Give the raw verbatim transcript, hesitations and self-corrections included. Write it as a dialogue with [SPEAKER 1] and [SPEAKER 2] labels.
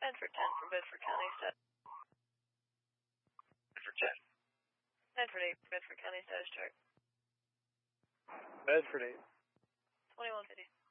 [SPEAKER 1] Bedford ten from Bedford County status.
[SPEAKER 2] Bedford ten.
[SPEAKER 1] Bedford eight, Bedford County status check.
[SPEAKER 3] Bedford eight.
[SPEAKER 1] twenty-one fifty.